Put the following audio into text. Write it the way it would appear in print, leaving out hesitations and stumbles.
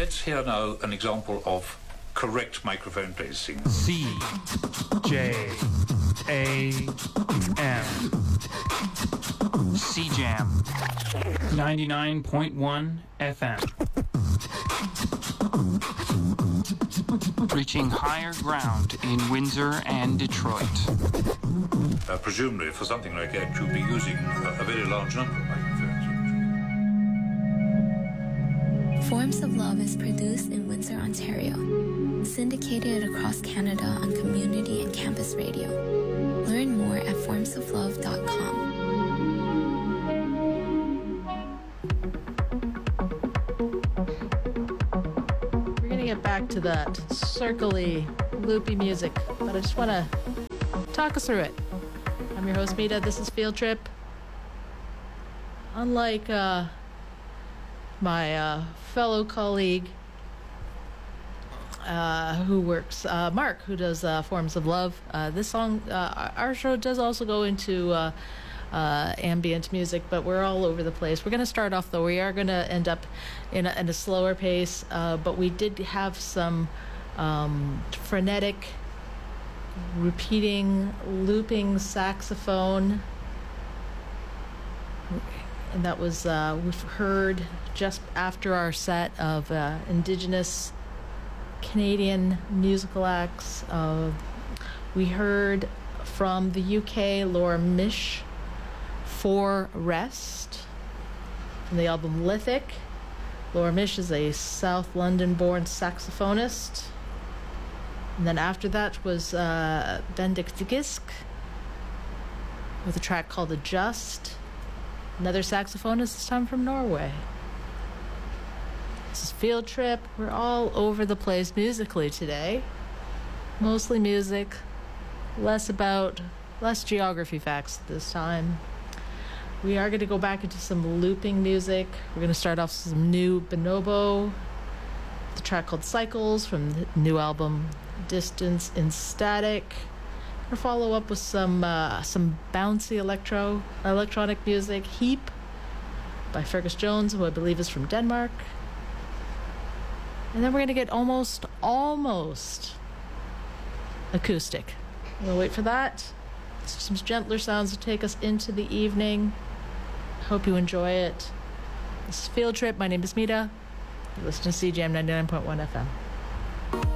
Let's hear now an example of correct microphone placing. C-J-A-M. C-Jam. 99.1 FM. Reaching higher ground in Windsor and Detroit. Presumably, for something like that, you'll be using a very large number of microphones. Forms of Love is produced in Windsor, Ontario. Syndicated across Canada on community and campus radio. Learn more at formsoflove.com. We're going to get back to that circly, loopy music, but I just want to talk us through it. I'm your host, Mita. This is Field Trip. Unlike my fellow colleague who works, Mark, who does Forms of Love, this song, our show does also go into ambient music, but we're all over the place. We're going to start off, though. We are going to end up in a slower pace, but we did have some frenetic, repeating, looping saxophone. And that was, we've heard just after our set of Indigenous Canadian musical acts. We heard from the UK, Laura Mish, For Rest, from the album Lithic. Laura Mish is a South London-born saxophonist. And then after that was Bendik Gisk with a track called Adjust. Another saxophonist, this time from Norway. This is Field Trip. We're all over the place musically today. Mostly music, less geography facts this time. We are going to go back into some looping music. We're going to start off with some new Bonobo, the track called Cycles from the new album Distance in Static. We'll follow up with some bouncy electronic music, Heap by Fergus Jones, who I believe is from Denmark. And then we're going to get almost acoustic. We'll wait for that. Some gentler sounds to take us into the evening. Hope you enjoy it. This is Field Trip. My name is Mita. You listen to CJM 99.1 FM.